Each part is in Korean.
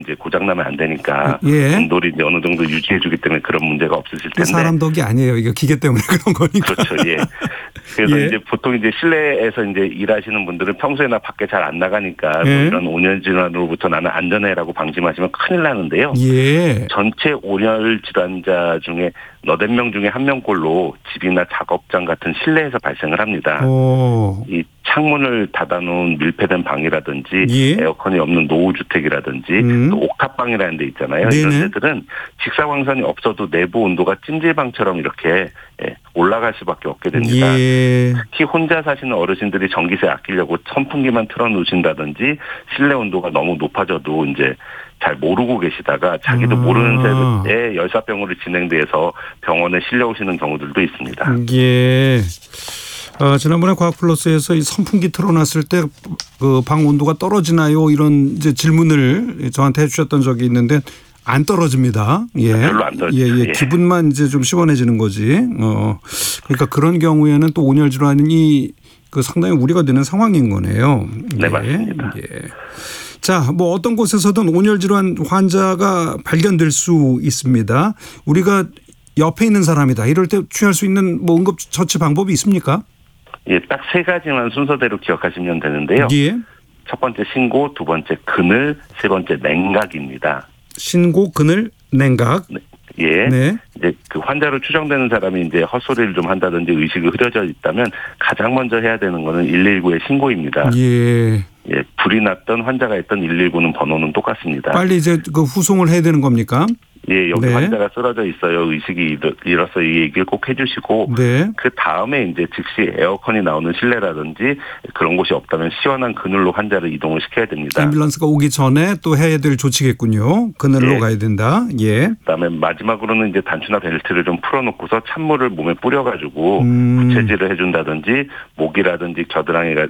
이제 고장나면 안 되니까 예. 온도를 이제 어느 정도 유지해주기 때문에 그런 문제가 없으실 텐데. 사람 덕이 아니에요. 이거 기계 때문에 그런 거니까. 그렇죠. 예. 그래서 예. 이제 보통 이제 실내에서 이제 일하시는 분들은 평소에나 밖에 잘 안 나가니까 예. 뭐 이런 온열 질환으로부터 나는 안전해라고 방심하시면 큰일 나는데요. 예. 전체 온열 질환자 중에 8명 중에 1명꼴로 집이나 작업장 같은 실내에서 발생을 합니다. 이 창문을 닫아놓은 밀폐된 방이라든지 예. 에어컨이 없는 노후주택이라든지 또 옥탑방이라는 데 있잖아요. 네네. 이런 데들은 직사광선이 없어도 내부 온도가 찜질방처럼 이렇게 올라갈 수밖에 없게 됩니다. 예. 특히 혼자 사시는 어르신들이 전기세 아끼려고 선풍기만 틀어놓으신다든지 실내 온도가 너무 높아져도 이제 잘 모르고 계시다가 자기도 모르는 새에 열사병으로 진행돼서 병원에 실려오시는 경우들도 있습니다. 예. 지난번에 과학플러스에서 이 선풍기 틀어놨을 때 그 방 온도가 떨어지나요? 이런 이제 질문을 저한테 해주셨던 적이 있는데 안 떨어집니다. 예. 별로 안 떨어지죠. 예. 기분만 이제 좀 시원해지는 거지. 그러니까 그런 경우에는 또 온열 질환이 그 상당히 우려가 되는 상황인 거네요. 네, 맞습니다. 예. 자, 뭐 어떤 곳에서든 온열 질환 환자가 발견될 수 있습니다. 우리가 옆에 있는 사람이다. 이럴 때 취할 수 있는 뭐 응급 처치 방법이 있습니까? 예, 딱 3가지만 순서대로 기억하시면 되는데요. 예. 첫 번째 신고, 두 번째 그늘, 세 번째 냉각입니다. 신고, 그늘, 냉각. 네. 예. 네. 이제 그 환자로 추정되는 사람이 이제 헛소리를 좀 한다든지 의식이 흐려져 있다면 가장 먼저 해야 되는 거는 119의 신고입니다. 예. 예, 불이 났던 환자가 있던 119는 번호는 똑같습니다. 빨리 이제 그 후송을 해야 되는 겁니까? 예, 여기 네. 환자가 쓰러져 있어요. 의식이 잃어서 이 얘기를 꼭 해주시고 네. 그 다음에 이제 즉시 에어컨이 나오는 실내라든지 그런 곳이 없다면 시원한 그늘로 환자를 이동을 시켜야 됩니다. 앰뷸런스가 오기 전에 또 해야 될 조치겠군요. 그늘로 예. 가야 된다. 예. 그다음에 마지막으로는 이제 단추나 벨트를 좀 풀어놓고서 찬물을 몸에 뿌려가지고 부채질을 해준다든지 목이라든지 겨드랑이나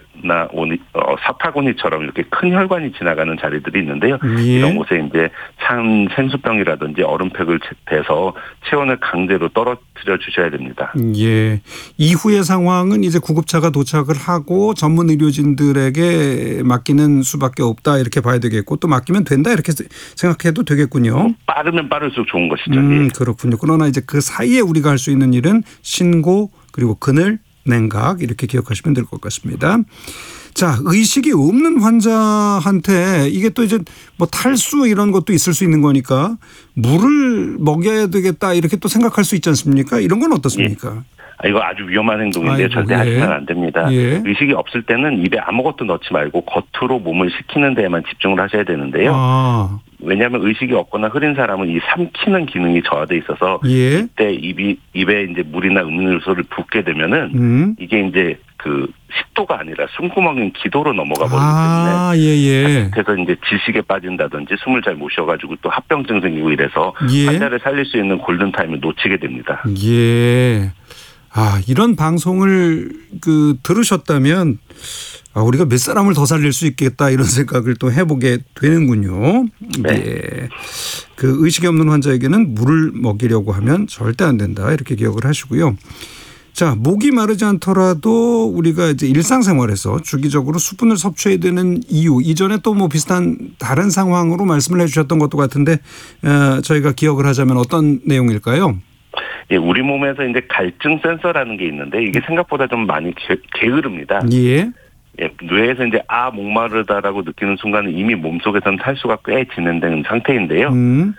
사타구니처럼 이렇게 큰 혈관이 지나가는 자리들이 있는데요. 예. 이런 곳에 이제 찬 생수병이라든지 얼음팩을 대서 체온을 강제로 떨어뜨려 주셔야 됩니다. 예. 이후의 상황은 이제 구급차가 도착을 하고 전문 의료진들에게 맡기는 수밖에 없다 이렇게 봐야 되겠고 또 맡기면 된다 이렇게 생각해도 되겠군요. 빠르면 빠를수록 좋은 것이죠. 예. 그렇군요. 그러나 이제 그 사이에 우리가 할 수 있는 일은 신고 그리고 그늘 냉각 이렇게 기억하시면 될 것 같습니다. 자, 의식이 없는 환자한테 이게 또 이제 뭐 탈수 이런 것도 있을 수 있는 거니까 물을 먹여야 되겠다 이렇게 또 생각할 수 있지 않습니까? 이런 건 어떻습니까? 예. 이거 아주 위험한 행동인데 절대 하시면 안 됩니다. 예. 의식이 없을 때는 입에 아무것도 넣지 말고 겉으로 몸을 식히는 데에만 집중을 하셔야 되는데요. 왜냐하면 의식이 없거나 흐린 사람은 이 삼키는 기능이 저하돼 있어서 예. 이때 입에 이제 물이나 음료수를 붓게 되면은 이게 이제 그 식도가 아니라 숨구멍인 기도로 넘어가 버리기 때문에 예. 그래서 이제 질식에 빠진다든지 숨을 잘 못 쉬어가지고 또 합병증 생기고 이래서 예. 환자를 살릴 수 있는 골든 타임을 놓치게 됩니다. 예. 이런 방송을 들으셨다면 우리가 몇 사람을 더 살릴 수 있겠다 이런 생각을 또 해보게 되는군요. 네. 예. 그 의식이 없는 환자에게는 물을 먹이려고 하면 절대 안 된다 이렇게 기억을 하시고요. 자, 목이 마르지 않더라도 우리가 이제 일상생활에서 주기적으로 수분을 섭취해야 되는 이유 이전에 또 뭐 비슷한 다른 상황으로 말씀을 해주셨던 것도 같은데 저희가 기억을 하자면 어떤 내용일까요? 예, 우리 몸에서 이제 갈증 센서라는 게 있는데 이게 생각보다 좀 많이 게으릅니다. 예. 예, 뇌에서 이제 목마르다라고 느끼는 순간은 이미 몸속에서는 탈수가 꽤 진행된 상태인데요.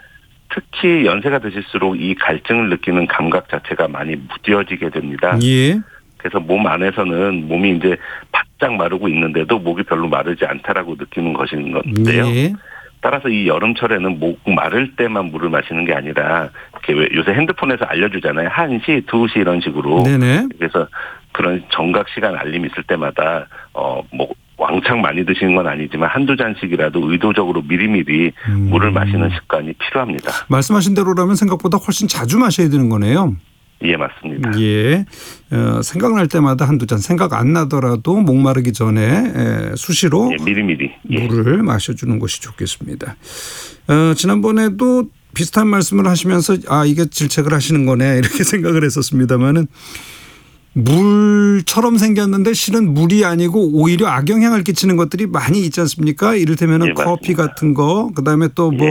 특히 연세가 드실수록 이 갈증을 느끼는 감각 자체가 많이 무뎌지게 됩니다. 예. 그래서 몸 안에서는 몸이 이제 바짝 마르고 있는데도 목이 별로 마르지 않다라고 느끼는 것인 건데요. 예. 따라서 이 여름철에는 목 마를 때만 물을 마시는 게 아니라 이렇게 요새 핸드폰에서 알려주잖아요. 1시, 2시 이런 식으로. 네네. 그래서 그런 정각 시간 알림 있을 때마다 뭐 왕창 많이 드시는 건 아니지만 한두 잔씩이라도 의도적으로 미리미리 물을 마시는 습관이 필요합니다. 말씀하신 대로라면 생각보다 훨씬 자주 마셔야 되는 거네요. 예, 맞습니다. 예. 생각날 때마다 한두 잔, 생각 안 나더라도 목마르기 전에 수시로 미리미리 물을 마셔주는 것이 좋겠습니다. 지난번에도 비슷한 말씀을 하시면서 이게 질책을 하시는 거네 이렇게 생각을 했었습니다만은 물처럼 생겼는데 실은 물이 아니고 오히려 악영향을 끼치는 것들이 많이 있지 않습니까? 이를테면 예, 커피 맞습니다. 같은 거, 그다음에 또 뭐 예.